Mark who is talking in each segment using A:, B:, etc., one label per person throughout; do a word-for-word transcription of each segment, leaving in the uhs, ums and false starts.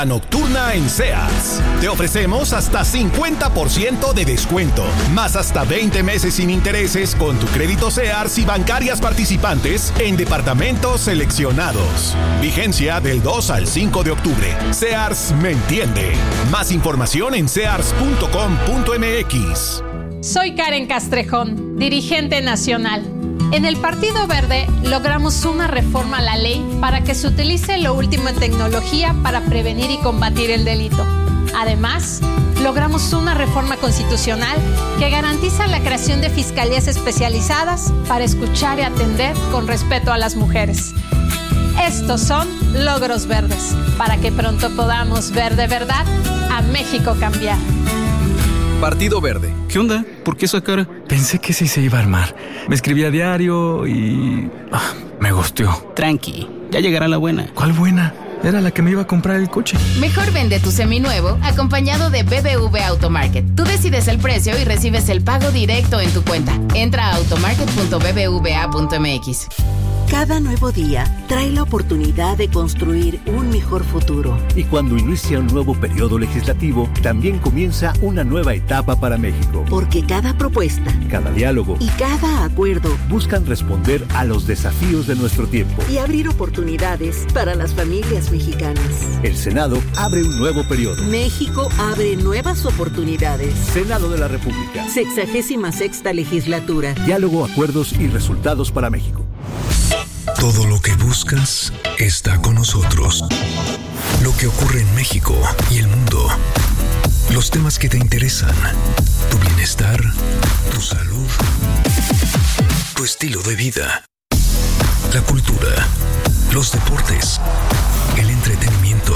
A: Nocturna en Sears. Te ofrecemos hasta cincuenta por ciento de descuento, más hasta veinte meses sin intereses con tu crédito Sears y bancarias participantes en departamentos seleccionados. Vigencia del dos al cinco de octubre. Sears me entiende. Más información en sears punto com punto m x.
B: Soy Karen Castrejón, dirigente nacional. En el Partido Verde logramos una reforma a la ley para que se utilice lo último en tecnología para prevenir y combatir el delito. Además, logramos una reforma constitucional que garantiza la creación de fiscalías especializadas para escuchar y atender con respeto a las mujeres. Estos son logros verdes, para que pronto podamos ver de verdad a México cambiar.
C: Partido Verde.
D: ¿Qué onda? ¿Por qué esa cara? Pensé que sí se iba a armar. Me escribía a diario y... Ah, me gusteó.
E: Tranqui, ya llegará la buena.
D: ¿Cuál buena? Era la que me iba a comprar el coche.
F: Mejor vende tu seminuevo acompañado de B B V Automarket. Tú decides el precio y recibes el pago directo en tu cuenta. Entra a automarket punto b b v a punto m x.
G: Cada nuevo día trae la oportunidad de construir un mejor futuro.
H: Y cuando inicia un nuevo periodo legislativo, también comienza una nueva etapa para México.
G: Porque cada propuesta,
H: cada diálogo
G: y cada acuerdo
H: buscan responder a los desafíos de nuestro tiempo
G: y abrir oportunidades para las familias mexicanas.
H: El Senado abre un nuevo periodo.
G: México abre nuevas oportunidades.
H: Senado de la República.
G: Sexagésima sexta legislatura.
H: Diálogo, acuerdos y resultados para México.
I: Todo lo que buscas está con nosotros. Lo que ocurre en México y el mundo. Los temas que te interesan. Tu bienestar, tu salud, tu estilo de vida. La cultura, los deportes, el entretenimiento.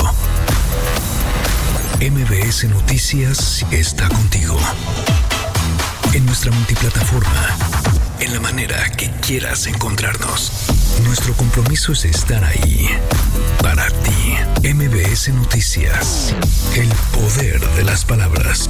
I: M B S Noticias está contigo. En nuestra multiplataforma, en la manera que quieras encontrarnos. Nuestro compromiso es estar ahí, para ti. M B S Noticias, el poder de las palabras.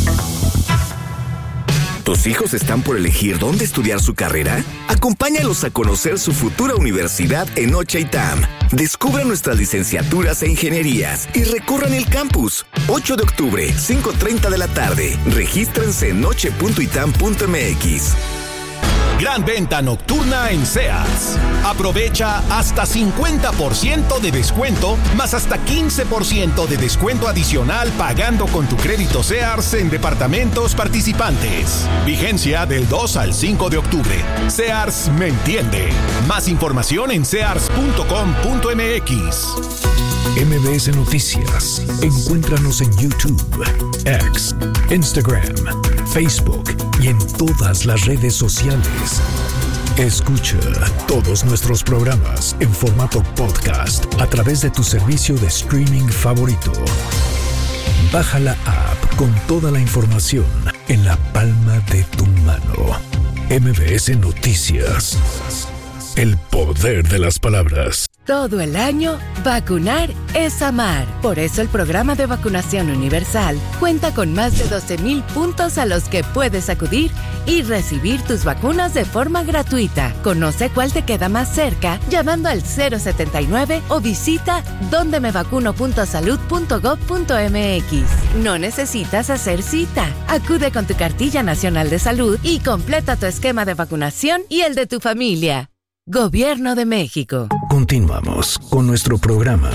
J: ¿Tus hijos están por elegir dónde estudiar su carrera? Acompáñalos a conocer su futura universidad en Noche ITAM. Descubran nuestras licenciaturas e ingenierías y recorran el campus. ocho de octubre, cinco treinta de la tarde. Regístrense en noche punto itam punto m x.
A: Gran venta nocturna en Sears. Aprovecha hasta cincuenta por ciento de descuento, más hasta quince por ciento de descuento adicional pagando con tu crédito Sears en departamentos participantes. Vigencia del dos al cinco de octubre. Sears me entiende. Más información en sears punto com punto m x.
I: M B S Noticias. Encuéntranos en YouTube, X, Instagram, Facebook y en todas las redes sociales. Escucha todos nuestros programas en formato podcast a través de tu servicio de streaming favorito. Baja la app con toda la información en la palma de tu mano. M B S Noticias. El poder de las palabras.
K: Todo el año, vacunar es amar. Por eso el programa de vacunación universal cuenta con más de doce mil puntos a los que puedes acudir y recibir tus vacunas de forma gratuita. Conoce cuál te queda más cerca llamando al cero setenta y nueve o visita donde me vacuno punto salud punto gob punto m x. No necesitas hacer cita. Acude con tu cartilla nacional de salud y completa tu esquema de vacunación y el de tu familia. Gobierno de México.
I: Continuamos con nuestro programa.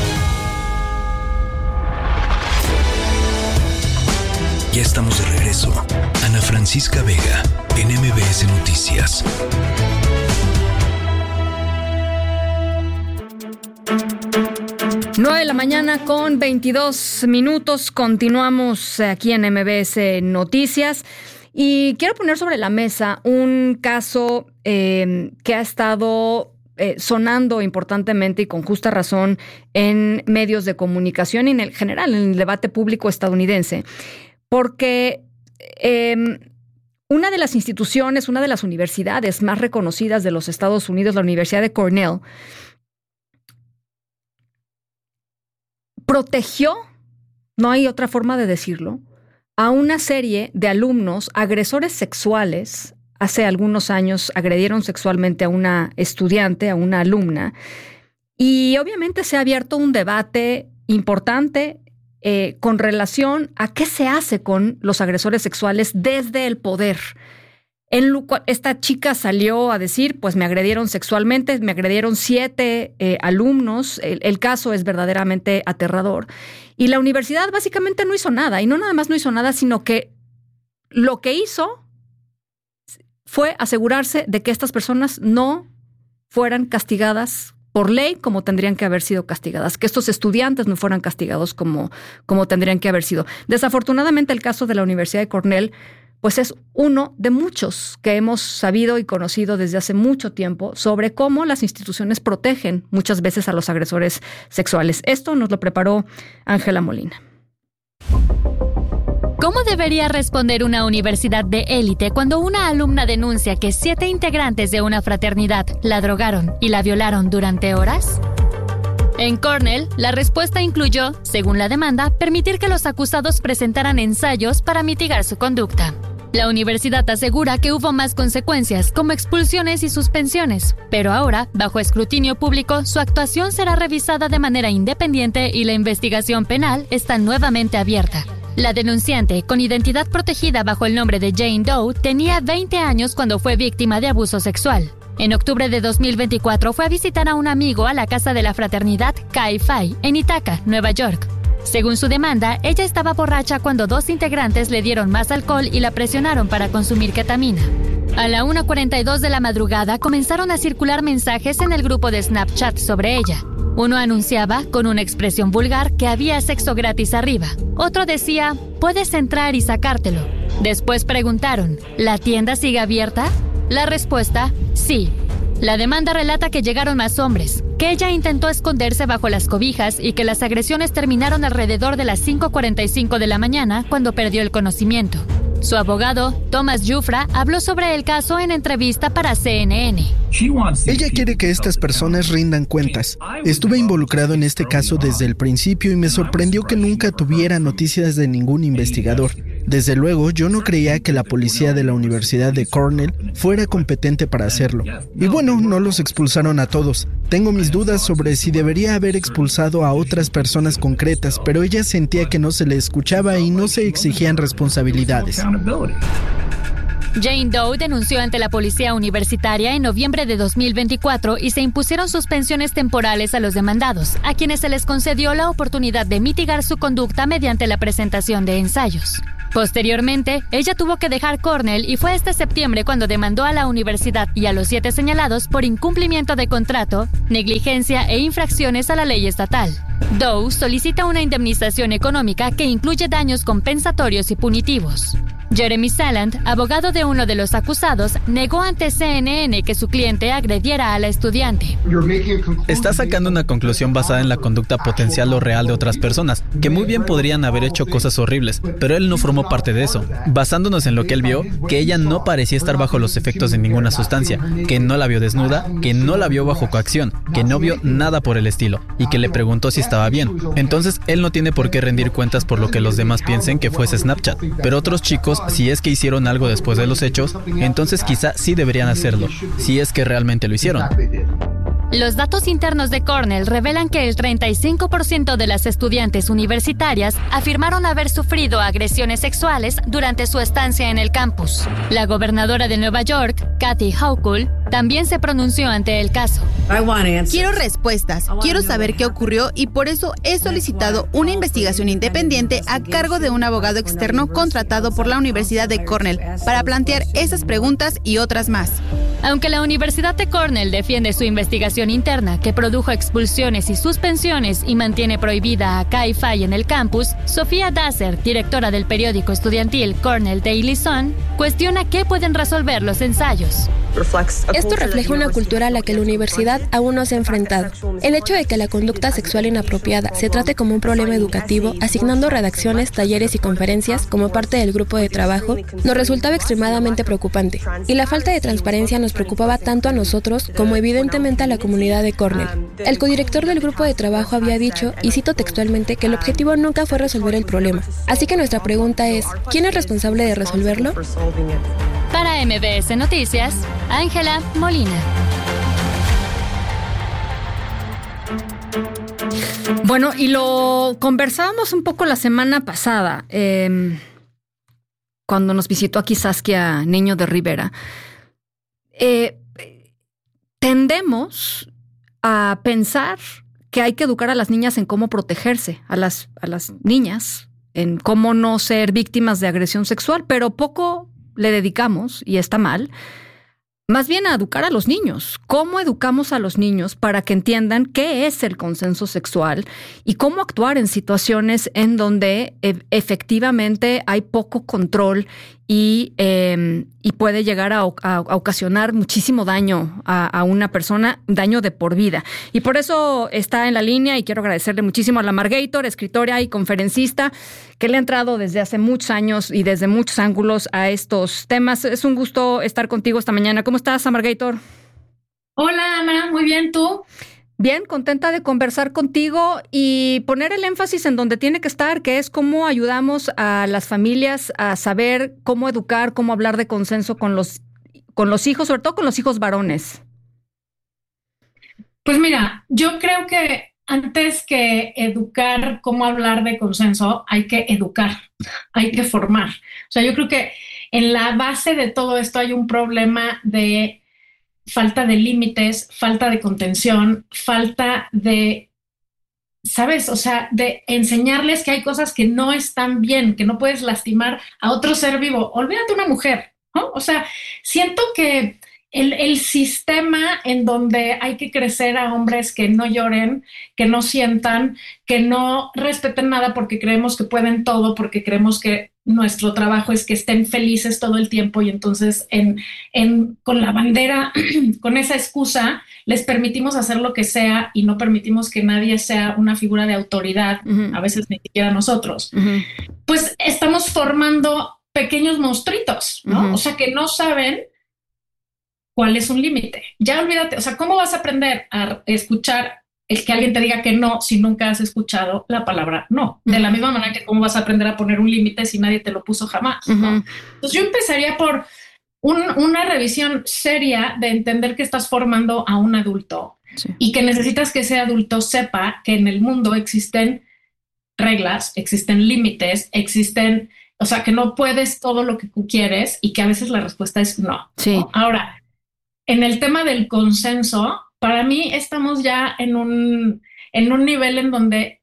I: Ya estamos de regreso. Ana Francisca Vega, en M B S Noticias.
L: nueve de la mañana con veintidós minutos. Continuamos aquí en M B S Noticias. Y quiero poner sobre la mesa un caso eh, que ha estado eh, sonando importantemente y con justa razón en medios de comunicación y en el general, en el debate público estadounidense. Porque eh, una de las instituciones, una de las universidades más reconocidas de los Estados Unidos, la Universidad de Cornell, protegió, no hay otra forma de decirlo, a una serie de alumnos agresores sexuales. Hace algunos años agredieron sexualmente a una estudiante, a una alumna, y obviamente se ha abierto un debate importante eh, con relación a qué se hace con los agresores sexuales desde el poder. En lo cual esta chica salió a decir, pues me agredieron sexualmente, me agredieron siete eh, alumnos, el, el caso es verdaderamente aterrador. Y la universidad básicamente no hizo nada, y no nada más no hizo nada, sino que lo que hizo fue asegurarse de que estas personas no fueran castigadas por ley como tendrían que haber sido castigadas, que estos estudiantes no fueran castigados como, como tendrían que haber sido. Desafortunadamente el caso de la Universidad de Cornell pues es uno de muchos que hemos sabido y conocido desde hace mucho tiempo sobre cómo las instituciones protegen muchas veces a los agresores sexuales. Esto nos lo preparó Ángela Molina.
M: ¿Cómo debería responder una universidad de élite cuando una alumna denuncia que siete integrantes de una fraternidad la drogaron y la violaron durante horas? En Cornell, la respuesta incluyó, según la demanda, permitir que los acusados presentaran ensayos para mitigar su conducta. La universidad asegura que hubo más consecuencias, como expulsiones y suspensiones, pero ahora, bajo escrutinio público, su actuación será revisada de manera independiente y la investigación penal está nuevamente abierta. La denunciante, con identidad protegida bajo el nombre de Jane Doe, tenía veinte años cuando fue víctima de abuso sexual. En octubre de dos mil veinticuatro fue a visitar a un amigo a la casa de la fraternidad Chi Phi en Ithaca, Nueva York. Según su demanda, ella estaba borracha cuando dos integrantes le dieron más alcohol y la presionaron para consumir ketamina. A la una cuarenta y dos de la madrugada comenzaron a circular mensajes en el grupo de Snapchat sobre ella. Uno anunciaba, con una expresión vulgar, que había sexo gratis arriba. Otro decía, puedes entrar y sacártelo. Después preguntaron, ¿la tienda sigue abierta? La respuesta, sí. La demanda relata que llegaron más hombres, que ella intentó esconderse bajo las cobijas y que las agresiones terminaron alrededor de las cinco cuarenta y cinco de la mañana cuando perdió el conocimiento. Su abogado, Thomas Jufra, habló sobre el caso en entrevista para C N N.
N: Ella quiere que estas personas rindan cuentas. Estuve involucrado en este caso desde el principio y me sorprendió que nunca tuviera noticias de ningún investigador. Desde luego, yo no creía que la policía de la Universidad de Cornell fuera competente para hacerlo. Y bueno, no los expulsaron a todos. Tengo mis dudas sobre si debería haber expulsado a otras personas concretas, pero ella sentía que no se le escuchaba y no se exigían responsabilidades.
M: Jane Doe denunció ante la policía universitaria en noviembre de dos mil veinticuatro y se impusieron suspensiones temporales a los demandados, a quienes se les concedió la oportunidad de mitigar su conducta mediante la presentación de ensayos. Posteriormente, ella tuvo que dejar Cornell y fue este septiembre cuando demandó a la universidad y a los siete señalados por incumplimiento de contrato, negligencia e infracciones a la ley estatal. Doe solicita una indemnización económica que incluye daños compensatorios y punitivos. Jeremy Saland, abogado de uno de los acusados, negó ante C N N que su cliente agrediera a la estudiante.
D: Está sacando una conclusión basada en la conducta potencial o real de otras personas, que muy bien podrían haber hecho cosas horribles, pero él no formó parte de eso. Basándonos en lo que él vio, que ella no parecía estar bajo los efectos de ninguna sustancia, que no la vio desnuda, que no la vio bajo coacción, que no vio nada por el estilo, y que le preguntó si estaba bien. Entonces, él no tiene por qué rendir cuentas por lo que los demás piensen que fuese Snapchat, pero otros chicos, si es que hicieron algo después de los hechos, entonces quizá sí deberían hacerlo, si es que realmente lo hicieron.
M: Los datos internos de Cornell revelan que el treinta y cinco por ciento de las estudiantes universitarias afirmaron haber sufrido agresiones sexuales durante su estancia en el campus. La gobernadora de Nueva York, Kathy Hochul, también se pronunció ante el caso.
O: Quiero respuestas, quiero saber qué ocurrió y por eso he solicitado una investigación independiente a cargo de un abogado externo contratado por la Universidad de Cornell para plantear esas preguntas y otras más.
M: Aunque la Universidad de Cornell defiende su investigación interna que produjo expulsiones y suspensiones y mantiene prohibida a Chi Phi en el campus, Sofía Dasser, directora del periódico estudiantil Cornell Daily Sun, cuestiona qué pueden resolver los ensayos.
P: Esto refleja una cultura a la que la universidad aún no se ha enfrentado. El hecho de que la conducta sexual inapropiada se trate como un problema educativo, asignando redacciones, talleres y conferencias como parte del grupo de trabajo, nos resultaba extremadamente preocupante. Y la falta de transparencia nos preocupaba tanto a nosotros como evidentemente a la comunidad de Cornell. El codirector del grupo de trabajo había dicho, y cito textualmente, que el objetivo nunca fue resolver el problema. Así que nuestra pregunta es, ¿quién es responsable de resolverlo?
M: Para M B S Noticias, Ángela Molina.
L: Bueno, y lo conversábamos un poco la semana pasada, eh, cuando nos visitó aquí Saskia Niño de Rivera. Eh, tendemos a pensar que hay que educar a las niñas en cómo protegerse, a las, a las niñas, en cómo no ser víctimas de agresión sexual, pero poco le dedicamos, y está mal, más bien a educar a los niños. ¿Cómo educamos a los niños para que entiendan qué es el consenso sexual y cómo actuar en situaciones en donde e- efectivamente hay poco control y, eh, y puede llegar a, a, a ocasionar muchísimo daño a, a una persona, daño de por vida? Y por eso está en la línea, y quiero agradecerle muchísimo a la Margator, escritora y conferencista, que le ha entrado desde hace muchos años y desde muchos ángulos a estos temas. Es un gusto estar contigo esta mañana. ¿Cómo estás, Margator?
Q: Hola, Ana. Muy bien, ¿tú?
L: Bien, contenta de conversar contigo y poner el énfasis en donde tiene que estar, que es cómo ayudamos a las familias a saber cómo educar, cómo hablar de consenso con los, con los hijos, sobre todo con los hijos varones.
Q: Pues mira, yo creo que antes que educar cómo hablar de consenso, hay que educar, hay que formar. O sea, yo creo que en la base de todo esto hay un problema de falta de límites, falta de contención, falta de, ¿sabes? O sea, de enseñarles que hay cosas que no están bien, que no puedes lastimar a otro ser vivo. Olvídate una mujer, ¿no? O sea, siento que el, el sistema en donde hay que crecer a hombres que no lloren, que no sientan, que no respeten nada porque creemos que pueden todo, porque creemos que nuestro trabajo es que estén felices todo el tiempo, y entonces en, en, con la bandera, con esa excusa, les permitimos hacer lo que sea y no permitimos que nadie sea una figura de autoridad, uh-huh. a veces ni siquiera nosotros. Uh-huh. Pues estamos formando pequeños monstruitos, ¿no? Uh-huh. O sea, que no saben cuál es un límite. Ya olvídate, o sea, ¿cómo vas a aprender a escuchar el que alguien te diga que no si nunca has escuchado la palabra no? De la misma manera que cómo vas a aprender a poner un límite si nadie te lo puso jamás, ¿no? Uh-huh. Entonces yo empezaría por un, una revisión seria de entender que estás formando a un adulto, sí, y que necesitas que ese adulto sepa que en el mundo existen reglas, existen límites, existen, o sea, que no puedes todo lo que tú quieres y que a veces la respuesta es no.
L: Sí.
Q: ¿no? Ahora, en el tema del consenso, para mí estamos ya en un, en un nivel en donde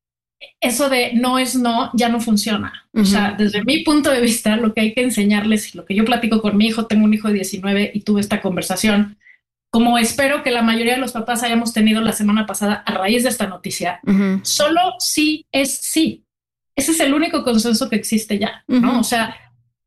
Q: eso de no es no ya no funciona. Uh-huh. O sea, desde mi punto de vista, lo que hay que enseñarles, y lo que yo platico con mi hijo, tengo un hijo de diecinueve y tuve esta conversación, como espero que la mayoría de los papás hayamos tenido la semana pasada a raíz de esta noticia, uh-huh. solo sí es sí. Ese es el único consenso que existe ya, uh-huh. ¿no? O sea,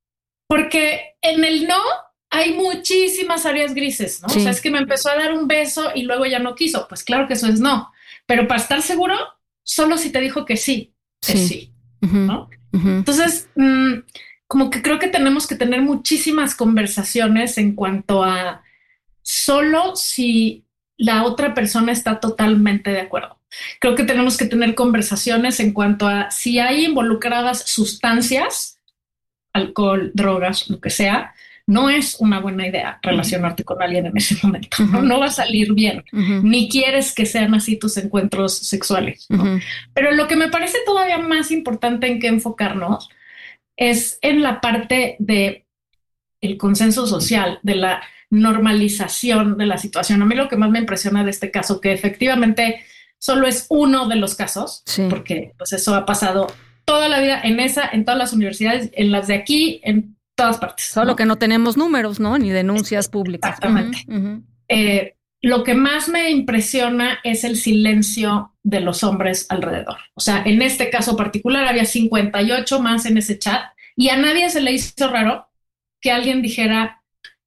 Q: porque en el no hay muchísimas áreas grises, ¿no? Sí. O sea, es que me empezó a dar un beso y luego ya no quiso. Pues claro que eso es no. Pero para estar seguro, solo si te dijo que sí, sí. es sí, uh-huh. ¿no? Uh-huh. Entonces, mmm, como que creo que tenemos que tener muchísimas conversaciones en cuanto a solo si la otra persona está totalmente de acuerdo. Creo que tenemos que tener conversaciones en cuanto a si hay involucradas sustancias, alcohol, drogas, lo que sea. No es una buena idea relacionarte uh-huh. con alguien en ese momento. Uh-huh. No va a salir bien. Uh-huh. Ni quieres que sean así tus encuentros sexuales, ¿no? Uh-huh. Pero lo que me parece todavía más importante en que enfocarnos es en la parte de el consenso social, de la normalización de la situación. A mí lo que más me impresiona de este caso, que efectivamente solo es uno de los casos, sí. porque pues eso ha pasado toda la vida en esa, en todas las universidades, en las de aquí, en todas partes.
L: Solo ¿no? que no tenemos números, ¿no? Ni denuncias públicas.
Q: Exactamente. Uh-huh, uh-huh. Eh, lo que más me impresiona es el silencio de los hombres alrededor. O sea, en este caso particular había cincuenta y ocho más en ese chat y a nadie se le hizo raro que alguien dijera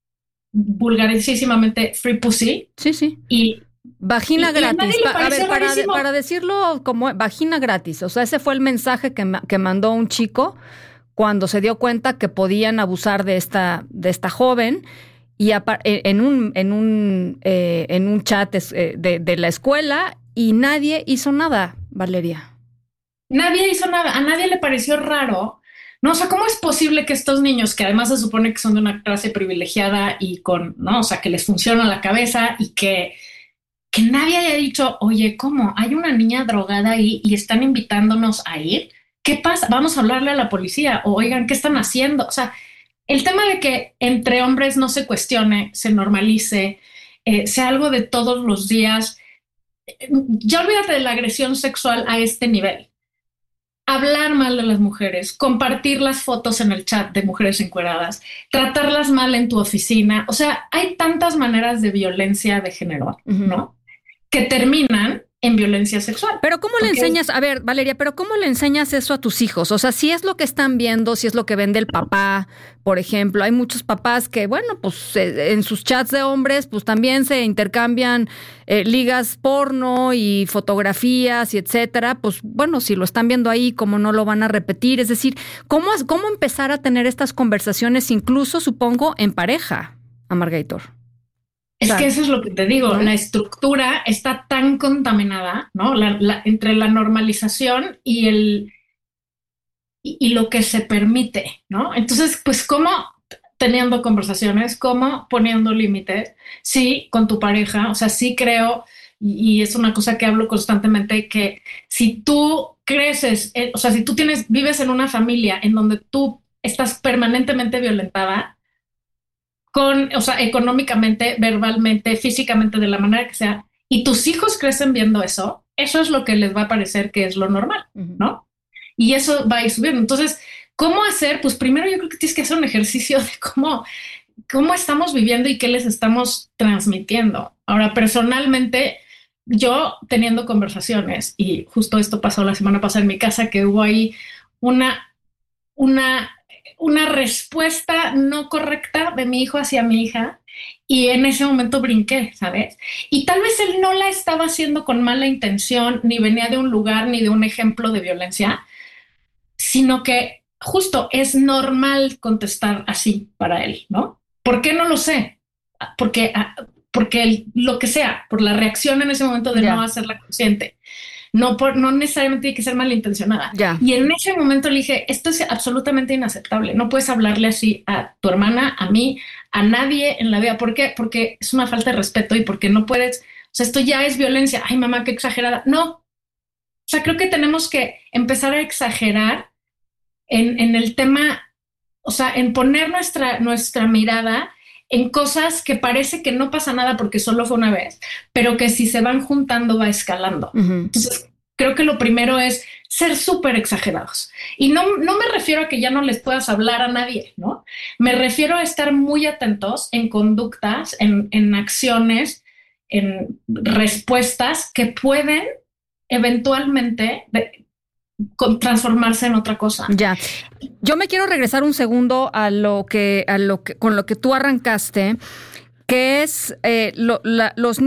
Q: vulgarísimamente free pussy.
L: Sí, sí.
Q: Y
L: vagina
Q: y,
L: gratis.
Q: Y
L: a, a ver, para, de, para decirlo como vagina gratis. O sea, ese fue el mensaje que, que mandó un chico cuando se dio cuenta que podían abusar de esta, de esta joven, y en un, en un, eh, en un chat de, de la escuela, y nadie hizo nada, Valeria.
Q: Nadie hizo nada, a nadie le pareció raro. No, o sea, ¿cómo es posible que estos niños, que además se supone que son de una clase privilegiada y con, ¿no? O sea, que les funciona la cabeza y que que nadie haya dicho, oye, ¿cómo? Hay una niña drogada ahí y están invitándonos a ir. ¿Qué pasa? Vamos a hablarle a la policía. O oigan, ¿qué están haciendo? O sea, el tema de que entre hombres no se cuestione, se normalice, eh, sea algo de todos los días. Ya olvídate de la agresión sexual a este nivel. Hablar mal de las mujeres, compartir las fotos en el chat de mujeres encueradas, tratarlas mal en tu oficina. O sea, hay tantas maneras de violencia de género, uh-huh. ¿no? Que terminan en violencia sexual.
L: Pero ¿cómo le enseñas? A ver, Valeria, pero ¿cómo le enseñas eso a tus hijos? O sea, si es lo que están viendo, si es lo que ven del papá, por ejemplo. Hay muchos papás que, bueno, pues eh, en sus chats de hombres, pues también se intercambian eh, ligas porno y fotografías y etcétera. Pues bueno, si lo están viendo ahí, ¿cómo no lo van a repetir? Es decir, ¿cómo, cómo empezar a tener estas conversaciones, incluso, supongo, en pareja, Amargator?
Q: Es que eso es lo que te digo, la estructura está tan contaminada, ¿no? La, la, entre la normalización y el y, y lo que se permite, ¿no? Entonces, pues, ¿cómo teniendo conversaciones, cómo poniendo límites? Sí, con tu pareja, o sea, sí creo, y, y es una cosa que hablo constantemente, que si tú creces, eh, o sea, si tú tienes, vives en una familia en donde tú estás permanentemente violentada, con, o sea, económicamente, verbalmente, físicamente, de la manera que sea, y tus hijos crecen viendo eso, eso es lo que les va a parecer que es lo normal, uh-huh. ¿no? Y eso va a ir subiendo. Entonces, ¿cómo hacer? Pues primero yo creo que tienes que hacer un ejercicio de cómo, cómo estamos viviendo y qué les estamos transmitiendo. Ahora, personalmente, yo teniendo conversaciones, y justo esto pasó la semana pasada en mi casa, que hubo ahí una, una una respuesta no correcta de mi hijo hacia mi hija, y en ese momento brinqué, ¿sabes? Y tal vez él no la estaba haciendo con mala intención, ni venía de un lugar, ni de un ejemplo de violencia, sino que justo es normal contestar así para él, ¿no? ¿Por qué? No lo sé. Porque, porque el, lo que sea, por la reacción en ese momento de yeah. no hacerla consciente. No, por, no necesariamente tiene que ser malintencionada.
L: Ya.
Q: Y en ese momento le dije, esto es absolutamente inaceptable. No puedes hablarle así a tu hermana, a mí, a nadie en la vida. ¿Por qué? Porque es una falta de respeto y porque no puedes... O sea, esto ya es violencia. Ay, mamá, qué exagerada. No. O sea, creo que tenemos que empezar a exagerar en, en el tema, o sea, en poner nuestra, nuestra mirada en cosas que parece que no pasa nada porque solo fue una vez, pero que si se van juntando va escalando. Uh-huh. Entonces, creo que lo primero es ser súper exagerados. Y no, no me refiero a que ya no les puedas hablar a nadie, ¿no? Me refiero a estar muy atentos en conductas, en, en acciones, en respuestas que pueden eventualmente de, con, transformarse en otra cosa.
L: Ya. Yo me quiero regresar un segundo a lo que, a lo que, con lo que tú arrancaste, que es eh, lo, la, los